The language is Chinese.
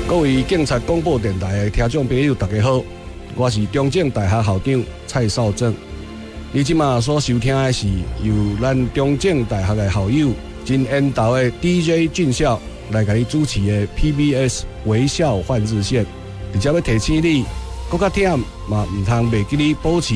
各位警察广播电台的听众朋友，大家好，我是中正大学校长蔡少正。你即马所收听的是由咱中正大学的校友真缘投的 DJ 俊孝来给你主持的 PBS 微笑换日线，而且要提醒你，搁较忝嘛，唔通袂记你保持